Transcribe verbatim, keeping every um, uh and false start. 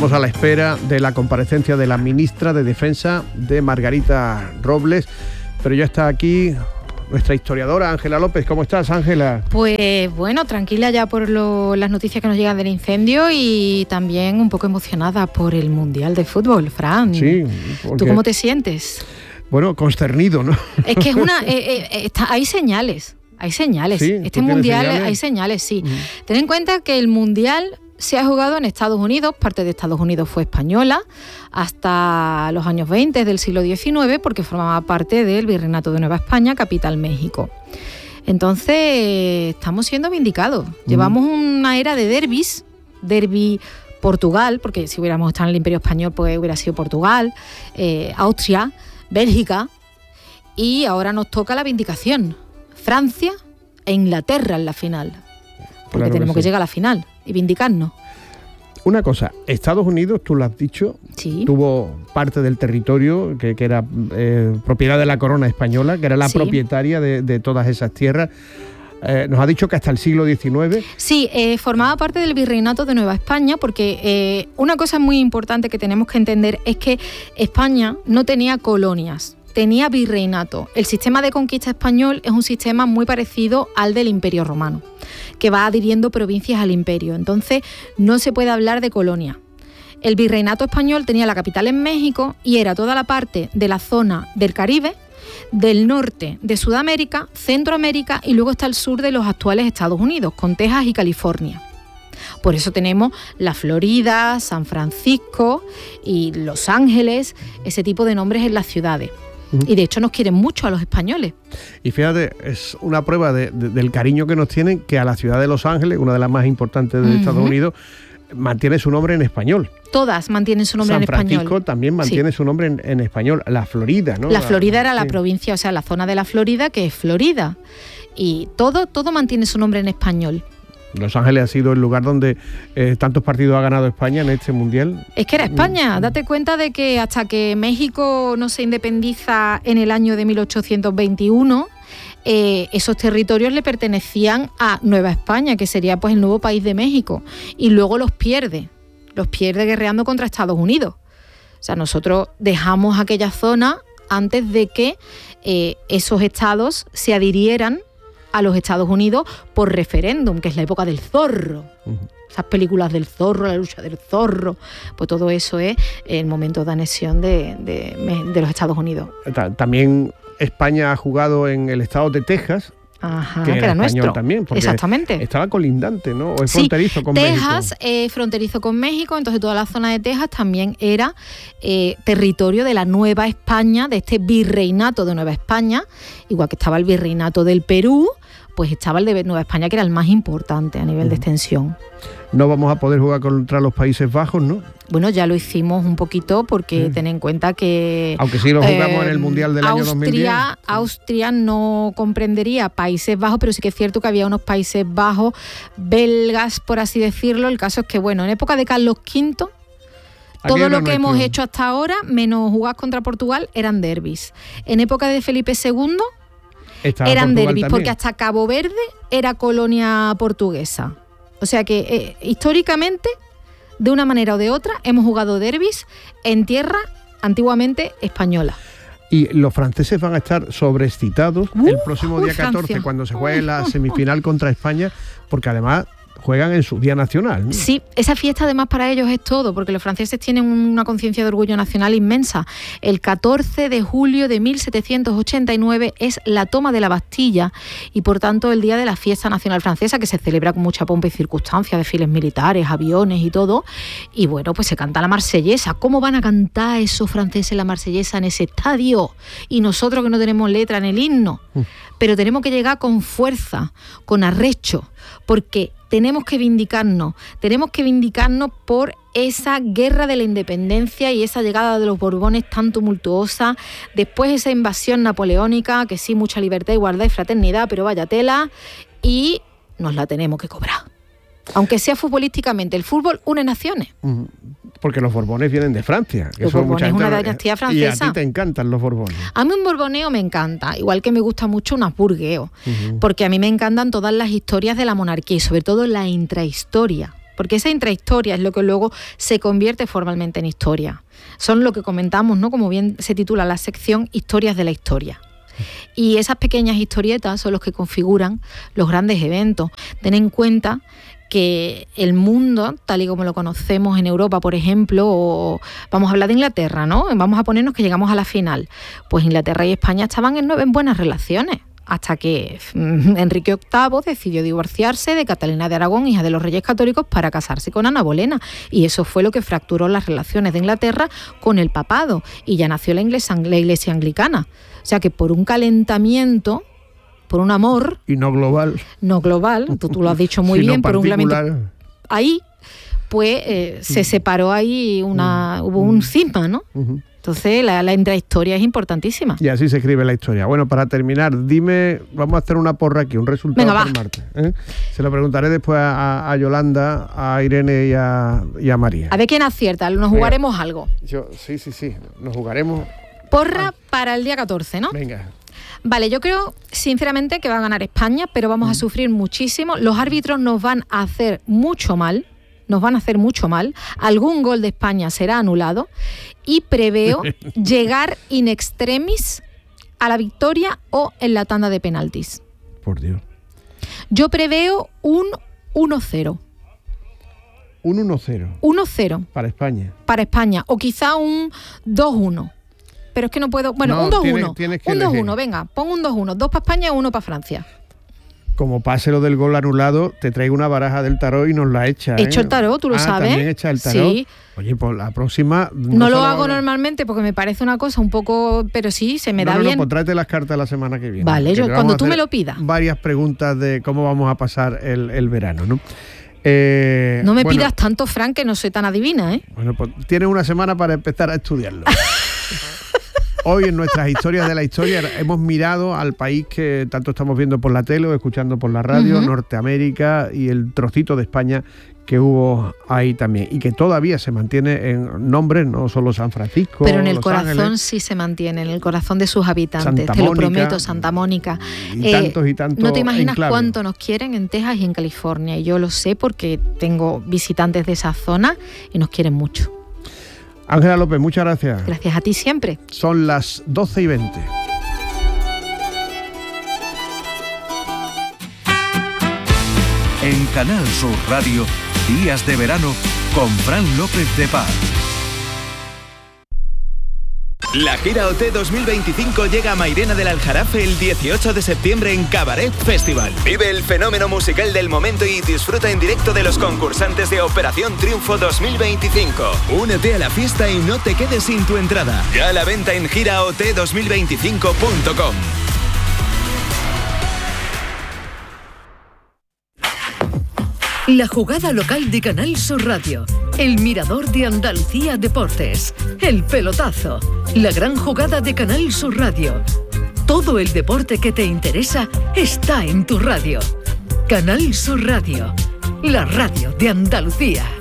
Estamos a la espera de la comparecencia de la ministra de Defensa, de Margarita Robles, pero ya está aquí nuestra historiadora Ángela López. ¿Cómo estás, Ángela? Pues bueno, tranquila ya por lo, las noticias que nos llegan del incendio y también un poco emocionada por el Mundial de Fútbol, Fran. Sí. Porque... ¿Tú cómo te sientes? Bueno, consternido, ¿no? Es que es una... eh, eh, está, hay señales, hay señales. Sí, este Mundial señales? hay señales, sí. Uh-huh. Ten en cuenta que el Mundial se ha jugado en Estados Unidos, parte de Estados Unidos fue española, hasta los años veinte del siglo diecinueve, porque formaba parte del Virreinato de Nueva España, capital México. Entonces, estamos siendo vindicados. Mm. Llevamos una era de derbis, derbi Portugal, porque si hubiéramos estado en el Imperio Español, pues hubiera sido Portugal, eh, Austria, Bélgica, y ahora nos toca la vindicación. Francia e Inglaterra en la final, porque claro tenemos que, sí. que llegar a la final y vindicarnos. Una cosa, Estados Unidos, tú lo has dicho, sí. tuvo parte del territorio que, que era eh, propiedad de la corona española, que era la sí. propietaria de, de todas esas tierras. Eh, nos ha dicho que hasta el siglo diecinueve... Sí, eh, formaba parte del Virreinato de Nueva España, porque eh, una cosa muy importante que tenemos que entender es que España no tenía colonias, tenía virreinato. El sistema de conquista español es un sistema muy parecido al del Imperio Romano, que va adhiriendo provincias al imperio. Entonces, no se puede hablar de colonia. El virreinato español tenía la capital en México y era toda la parte de la zona del Caribe, del norte de Sudamérica, Centroamérica y luego está el sur de los actuales Estados Unidos, con Texas y California. Por eso tenemos la Florida, San Francisco y Los Ángeles, ese tipo de nombres en las ciudades. Y de hecho nos quieren mucho a los españoles. Y fíjate, es una prueba de, de, del cariño que nos tienen, que a la ciudad de Los Ángeles, una de las más importantes de uh-huh. Estados Unidos, mantiene su nombre en español. Todas mantienen su nombre San en español. San Francisco también mantiene sí. su nombre en, en español. La Florida, ¿no? La Florida era sí. la provincia, o sea, la zona de la Florida, que es Florida. Y todo, todo mantiene su nombre en español. Los Ángeles ha sido el lugar donde eh, tantos partidos ha ganado España en este Mundial. Es que era España. Mm. Date cuenta de que hasta que México no se independiza en el año de mil ochocientos veintiuno, eh, esos territorios le pertenecían a Nueva España, que sería pues el nuevo país de México. Y luego los pierde. Los pierde guerreando contra Estados Unidos. O sea, nosotros dejamos aquella zona antes de que eh, esos estados se adhirieran a los Estados Unidos por referéndum, que es la época del zorro. Uh-huh. Esas películas del zorro, la lucha del zorro, pues todo eso es el momento de anexión de, de, de los Estados Unidos. También España ha jugado en el estado de Texas, Ajá, que, que era nuestro. También, exactamente. Estaba colindante, ¿no? O es sí, fronterizo con Texas, México. Texas es eh, fronterizo con México, entonces toda la zona de Texas también era eh, territorio de la Nueva España, de este virreinato de Nueva España, igual que estaba el virreinato del Perú, pues estaba el de Nueva España, que era el más importante a nivel uh-huh. de extensión. No vamos a poder jugar contra los Países Bajos, ¿no? Bueno, ya lo hicimos un poquito porque sí. ten en cuenta que... Aunque sí lo jugamos eh, en el Mundial del Austria, año dos mil diez. Sí. Austria no comprendería Países Bajos, pero sí que es cierto que había unos Países Bajos belgas, por así decirlo. El caso es que, bueno, en época de Carlos quinto, todo lo que nuestro. hemos hecho hasta ahora, menos jugar contra Portugal, eran derbis. En época de Felipe segundo... Estaba eran derbis, porque hasta Cabo Verde era colonia portuguesa. O sea que eh, históricamente, de una manera o de otra, hemos jugado derbis en tierra antiguamente española. Y los franceses van a estar sobreexcitados uh, el próximo día catorce, Francia. Cuando se juegue uh, la semifinal contra España, porque además juegan en su día nacional, ¿no? Sí, esa fiesta además para ellos es todo, porque los franceses tienen una conciencia de orgullo nacional inmensa. El catorce de julio de mil setecientos ochenta y nueve es la toma de la Bastilla y por tanto el día de la fiesta nacional francesa, que se celebra con mucha pompa y circunstancia, desfiles militares, aviones y todo. Y bueno, pues se canta la marsellesa. ¿Cómo van a cantar esos franceses la marsellesa en ese estadio? Y nosotros que no tenemos letra en el himno. Mm. Pero tenemos que llegar con fuerza, con arrecho, porque tenemos que vindicarnos, tenemos que vindicarnos por esa guerra de la independencia y esa llegada de los Borbones tan tumultuosa, después esa invasión napoleónica, que sí, mucha libertad, igualdad y fraternidad, pero vaya tela, y nos la tenemos que cobrar. Aunque sea futbolísticamente, el fútbol une naciones. Porque los Borbones vienen de Francia. Que los Borbones es una dinastía francesa. Y a ti te encantan los Borbones. A mí un borboneo me encanta, igual que me gusta mucho un habsburgueo, uh-huh. porque a mí me encantan todas las historias de la monarquía y sobre todo la intrahistoria. porque esa intrahistoria es lo que luego se convierte formalmente en historia. Son lo que comentamos, ¿no? Como bien se titula la sección, Historias de la Historia. Y esas pequeñas historietas son los que configuran los grandes eventos. Ten en cuenta que el mundo, tal y como lo conocemos en Europa, por ejemplo, o vamos a hablar de Inglaterra, ¿no? Vamos a ponernos que llegamos a la final. Pues Inglaterra y España estaban en, en buenas relaciones, hasta que Enrique octavo decidió divorciarse de Catalina de Aragón, hija de los Reyes Católicos, para casarse con Ana Bolena. Y eso fue lo que fracturó las relaciones de Inglaterra con el papado. Y ya nació la iglesia, la iglesia anglicana. O sea que por un calentamiento, por un amor... Y no global. No global, tú, tú lo has dicho muy bien, por un calentamiento... Ahí, pues eh, uh-huh. se separó ahí, una uh-huh. hubo un cisma, ¿no? Uh-huh. Entonces, la, la intrahistoria es importantísima. Y así se escribe la historia. Bueno, para terminar, dime, vamos a hacer una porra aquí, un resultado Venga, por martes. ¿eh? Se lo preguntaré después a, a Yolanda, a Irene y a, y a María. A ver quién acierta, nos jugaremos Venga. algo. Yo, sí, sí, sí, nos jugaremos... Porra ah. para el día catorce, ¿no? Venga. Vale, yo creo sinceramente que va a ganar España, pero vamos mm. a sufrir muchísimo. Los árbitros nos van a hacer mucho mal. Nos van a hacer mucho mal, algún gol de España será anulado y preveo llegar in extremis a la victoria o en la tanda de penaltis. Por Dios. Yo preveo un uno cero. Un uno cero. uno cero. Para España. Para España, o quizá un dos uno. Pero es que no puedo... Bueno, no, un dos uno. Tienes, tienes un dos uno, venga, pon un dos uno. Dos para España y uno para Francia. Como pase lo del gol anulado, te traigo una baraja del tarot y nos la echa. He hecho ¿eh? el tarot, tú lo ah, sabes. ¿También echa el tarot? Sí. Oye, pues la próxima... No, no lo hago normalmente porque me parece una cosa un poco... Pero sí, se me no, da no, bien. No, pues tráete las cartas la semana que viene. Vale, yo, cuando tú me lo pidas. Varias preguntas de cómo vamos a pasar el, el verano, ¿no? Eh, no me bueno, pidas tanto, Fran, que no soy tan adivina, ¿eh? Bueno, pues tienes una semana para empezar a estudiarlo. Hoy en nuestras historias de la historia hemos mirado al país que tanto estamos viendo por la tele o escuchando por la radio, uh-huh. Norteamérica, y el trocito de España que hubo ahí también y que todavía se mantiene en nombres, no solo San Francisco, pero en el Los corazón Ángeles, sí se mantiene, en el corazón de sus habitantes, Santa te lo Mónica, prometo, Santa Mónica. Y eh, tantos y tantos. No te imaginas enclaves. Cuánto nos quieren en Texas y en California, y yo lo sé porque tengo visitantes de esa zona y nos quieren mucho. Ángela López, muchas gracias. Gracias a ti siempre. Son las doce y veinte. En Canal Sur Radio, Días de Verano con Fran López de Paz. La gira O T dos mil veinticinco llega a Mairena del Aljarafe el dieciocho de septiembre en Cabaret Festival. Vive el fenómeno musical del momento y disfruta en directo de los concursantes de Operación Triunfo dos mil veinticinco. Únete a la fiesta y no te quedes sin tu entrada. Ya a la venta en gira o t dos mil veinticinco punto com. La jugada local de Canal Sur Radio, el Mirador de Andalucía Deportes, el pelotazo, la gran jugada de Canal Sur Radio. Todo el deporte que te interesa está en tu radio. Canal Sur Radio, la radio de Andalucía.